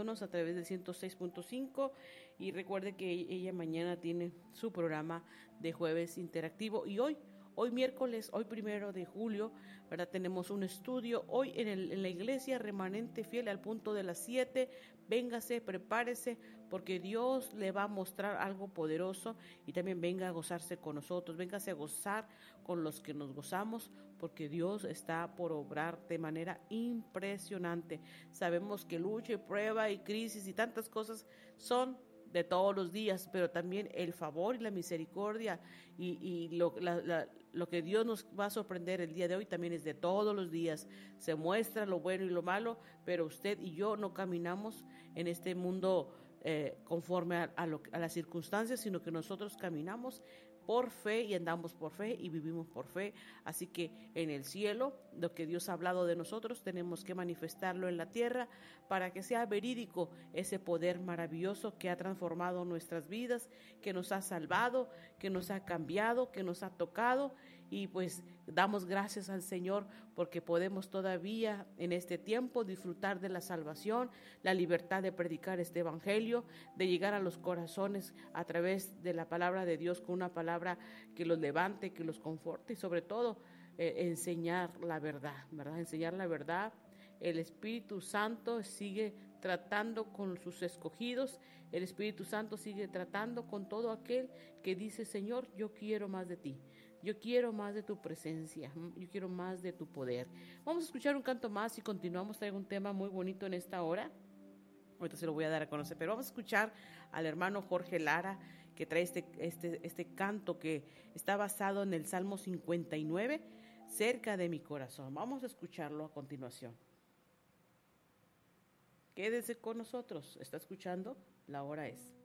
escuchándonos a través del 106.5 y recuerde que ella mañana tiene su programa de jueves interactivo y hoy miércoles, hoy 1 de julio, ¿verdad? Tenemos un estudio hoy en la iglesia Remanente Fiel al punto de las 7. Véngase, prepárese, porque Dios le va a mostrar algo poderoso y también venga a gozarse con nosotros, véngase a gozar con los que nos gozamos, porque Dios está por obrar de manera impresionante. Sabemos que lucha y prueba y crisis y tantas cosas son de todos los días, pero también el favor y la misericordia y lo que Dios nos va a sorprender el día de hoy también es de todos los días. Se muestra lo bueno y lo malo, pero usted y yo no caminamos en este mundo conforme a las circunstancias, sino que nosotros caminamos por fe y andamos por fe y vivimos por fe. Así que en el cielo, lo que Dios ha hablado de nosotros, tenemos que manifestarlo en la tierra para que sea verídico ese poder maravilloso que ha transformado nuestras vidas, que nos ha salvado, que nos ha cambiado, que nos ha tocado. Y pues damos gracias al Señor porque podemos todavía en este tiempo disfrutar de la salvación, la libertad de predicar este evangelio, de llegar a los corazones a través de la palabra de Dios con una palabra que los levante, que los conforte y sobre todo enseñar la verdad, ¿verdad? Enseñar la verdad. El Espíritu Santo sigue tratando con sus escogidos, el Espíritu Santo sigue tratando con todo aquel que dice: Señor, yo quiero más de ti, yo quiero más de tu presencia, yo quiero más de tu poder. Vamos a escuchar un canto más y continuamos. Traigo un tema muy bonito en esta hora. Ahorita se lo voy a dar a conocer, pero vamos a escuchar al hermano Jorge Lara, que trae este canto que está basado en el Salmo 59, cerca de mi corazón. Vamos a escucharlo a continuación. Quédese con nosotros. ¿Está escuchando? La hora es.